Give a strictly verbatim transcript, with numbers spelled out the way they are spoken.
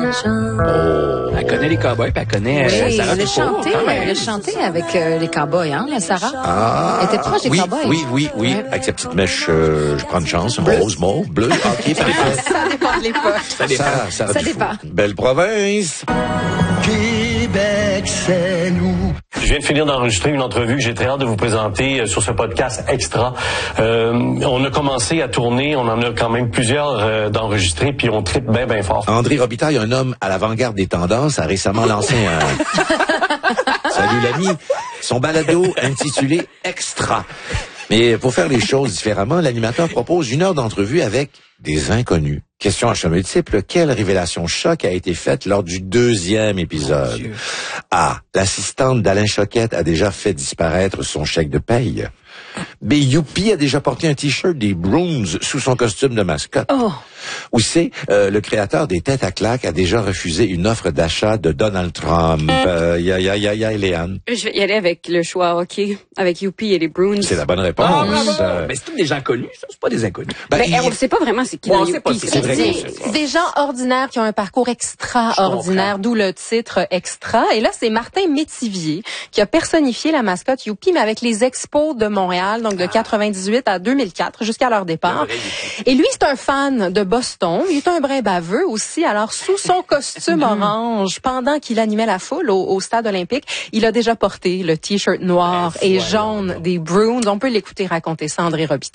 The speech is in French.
gens. Oh. Elle connaît les cowboys, puis elle connaît Oui, euh, Sarah elle a Dufour, chanté, quand même. elle a chanté avec euh, les cowboys, hein, la Sarah? Ah, Elle était proche des oui, cowboys. oui, oui, oui. Ouais. Avec sa petite mèche, euh, je prends une chance, rose, mauve, bleu. OK, parfait. Ça dépend de l'époque. Ça dépend. Ça, Sarah Ça Dufour. dépend. Belle province. Québec, c'est nous. Je viens de finir d'enregistrer une entrevue que j'ai très hâte de vous présenter sur ce podcast Extra. Euh, on a commencé à tourner, on en a quand même plusieurs euh, d'enregistrés, puis on tripe bien, bien fort. André Robitaille, un homme à l'avant-garde des tendances, a récemment lancé un... Salut l'ami. Son balado intitulé Extra. Mais pour faire les choses différemment, l'animateur propose une heure d'entrevue avec des inconnus. Question à choix multiple, quelle révélation choc a été faite lors du deuxième épisode? A. L'assistante d'Alain Choquette a déjà fait disparaître son chèque de paye. B. Youpi a déjà porté un t-shirt des Bruins sous son costume de mascotte. Oh. Ou C. Euh, le créateur des Têtes à claques a déjà refusé une offre d'achat de Donald Trump. Euh, ya, ya, ya, ya, Léane. Je vais y aller avec le choix, OK, avec Youpi et les Bruins. C'est la bonne réponse. Ah, bravo. Euh, Mais c'est tous des gens connus, ça, c'est pas des inconnus. ben, Mais il- on ne sait pas vraiment c'est qui Bon, dans on sait pas, Youpi. c'est vrai. Des, qu'on sait pas. des gens ordinaires qui ont un parcours extraordinaire, d'où le titre Extra. Et là, c'est Martin Métivier qui a personnifié la mascotte Youpi, mais avec les Expos de Montréal, donc de quatre-vingt-dix-huit à deux mille quatre, jusqu'à leur départ. Et lui, c'est un fan de Boston. Il est un brin baveux aussi. Alors, sous son costume orange, pendant qu'il animait la foule au, au stade olympique, il a déjà porté le t-shirt noir et jaune des Bruins. On peut l'écouter raconter ça, André Robitaille.